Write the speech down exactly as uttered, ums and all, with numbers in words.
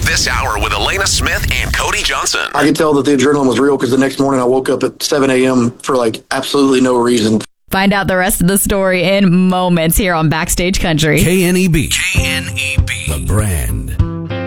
This hour with Elena Smith and Cody Johnson. I could tell that the adrenaline was real because the next morning I woke up at seven a.m. for like absolutely no reason. Find out the rest of the story in moments here on Backstage Country. K N E B. K N E B. The Brand.